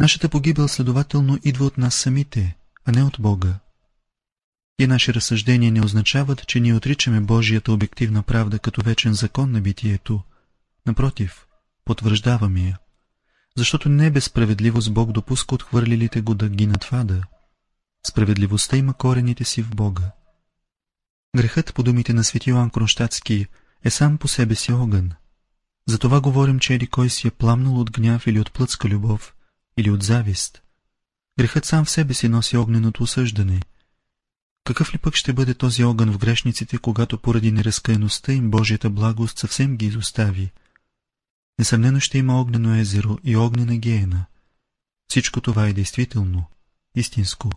Нашата погибел следователно идва от нас самите, а не от Бога. И наши разсъждения не означават, че ние отричаме Божията обективна правда като вечен закон на битието. Напротив, потвърждаваме я. Защото не е безсправедливост Бог допуска отхвърлилите го да гинат в ада. Справедливостта има корените си в Бога. Грехът, по думите на свети Йоан Кронщадтски, е сам по себе си огън. Затова говорим, че еди кой си е пламнал от гняв или от плътска любов, или от завист. Грехът сам в себе си носи огненото осъждане. Какъв ли пък ще бъде този огън в грешниците, когато поради неразкаяността им Божията благост съвсем ги изостави? Несъмнено ще има огнено езеро и огнена гиена. Всичко това е действително, истинско.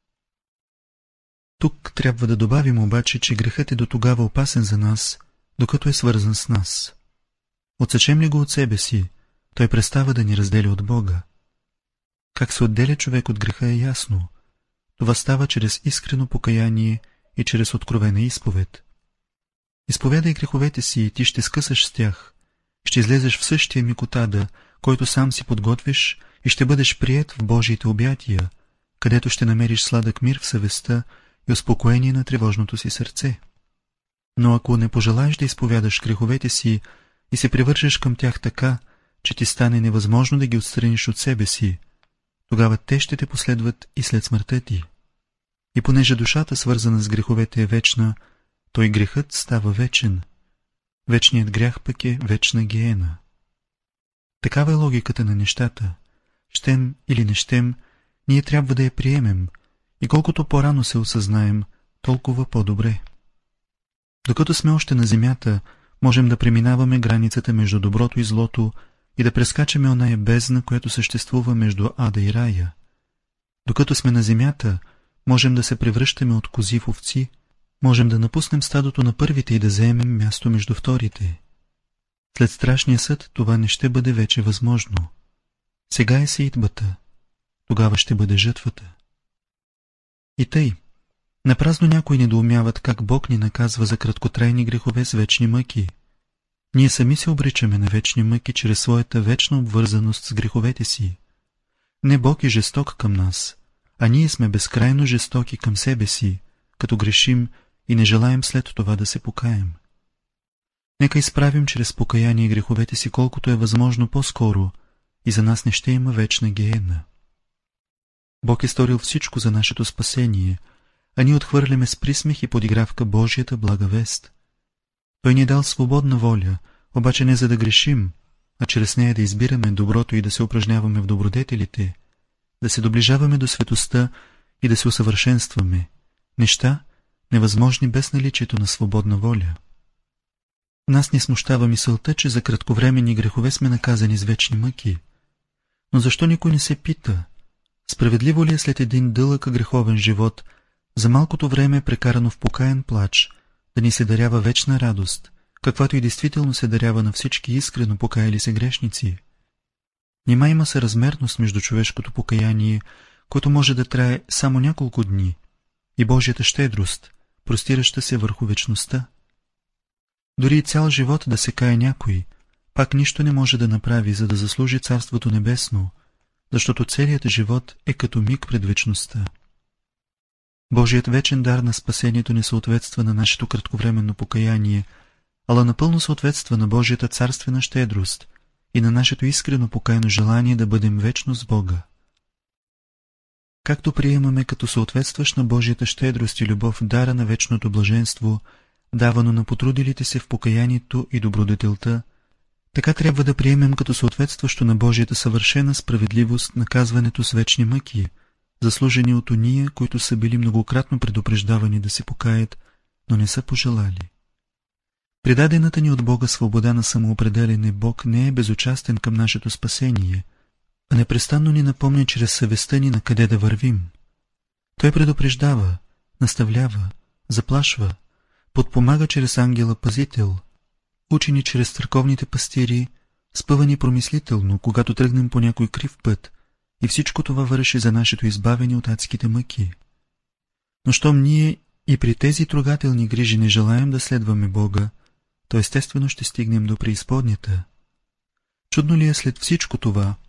Тук трябва да добавим обаче, че грехът е до тогава опасен за нас, докато е свързан с нас. Отсечем ли го от себе си, той престава да ни разделя от Бога. Как се отделя човек от греха е ясно. Това става чрез искрено покаяние и чрез откровена изповед. Изповядай греховете си и ти ще скъсаш с тях. Ще излезеш в същия миг от ада, който сам си подготвиш, и ще бъдеш приет в Божиите обятия, където ще намериш сладък мир в съвестта и успокоение на тревожното си сърце. Но ако не пожелаеш да изповядаш греховете си и се привържеш към тях така, че ти стане невъзможно да ги отстраниш от себе си, тогава те ще те последват и след смъртта ти. И понеже душата, свързана с греховете, е вечна, то и грехът става вечен. Вечният грях пък е вечна гиена. Такава е логиката на нещата. Щем или не щем, ние трябва да я приемем, и колкото по-рано се осъзнаем, толкова по-добре. Докато сме още на земята, можем да преминаваме границата между доброто и злото и да прескачаме оная бездна, която съществува между ада и рая. Докато сме на земята, можем да се превръщаме от кози в овци, можем да напуснем стадото на първите и да заемем място между вторите. След страшния съд това не ще бъде вече възможно. Сега е сеитбата, тогава ще бъде жътвата. И тъй, напразно някои недоумяват как Бог ни наказва за краткотрайни грехове с вечни мъки. Ние сами се обричаме на вечни мъки чрез своята вечна обвързаност с греховете си. Не Бог е жесток към нас, а ние сме безкрайно жестоки към себе си, като грешим и не желаем след това да се покаем. Нека изправим чрез покаяние греховете си колкото е възможно по-скоро и за нас не ще има вечна гиена. Бог е сторил всичко за нашето спасение, а ние отхвърляме с присмех и подигравка Божията блага вест. Той ни е дал свободна воля, обаче не за да грешим, а чрез нея да избираме доброто и да се упражняваме в добродетелите, да се доближаваме до светостта и да се усъвършенстваме. Неща, невъзможни без наличието на свободна воля. Нас не смущава мисълта, че за кратковременни грехове сме наказани с вечни мъки. Но защо никой не се пита? Справедливо ли е след един дълъг греховен живот, за малкото време прекарано в покаян плач, да ни се дарява вечна радост, каквато и действително се дарява на всички искрено покаяли се грешници? Нима има съразмерност между човешкото покаяние, което може да трае само няколко дни, и Божията щедрост, простираща се върху вечността. Дори и цял живот да се кае някой, пак нищо не може да направи, за да заслужи Царството Небесно, защото целият живот е като миг пред вечността. Божият вечен дар на спасението не съответства на нашето кратковременно покаяние, ала напълно съответства на Божията царствена щедрост и на нашето искрено покаяно желание да бъдем вечно с Бога. Както приемаме като съответстващ на Божията щедрост и любов дара на вечното блаженство, давано на потрудилите се в покаянието и добродетелта, така трябва да приемем като съответстващо на Божията съвършена справедливост наказването с вечни мъки, заслужени от ония, които са били многократно предупреждавани да се покаят, но не са пожелали. Придадената ни от Бога свобода на самоопределене Бог не е безучастен към нашето спасение, а непрестанно ни напомня чрез съвестта ни на къде да вървим. Той предупреждава, наставлява, заплашва, подпомага чрез ангела-пазител, учи ни чрез църковните пастири, спъва ни промислително, когато тръгнем по някой крив път, и всичко това върши за нашето избавение от адските мъки. Но щом ние и при тези трогателни грижи не желаем да следваме Бога, то естествено ще стигнем до преизподнята. Чудно ли е след всичко това,